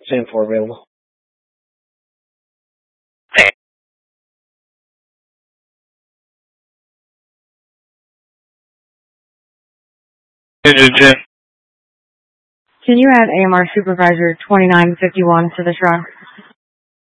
Sand 4 available. Engine 10. Can you add AMR Supervisor 2951 to the truck?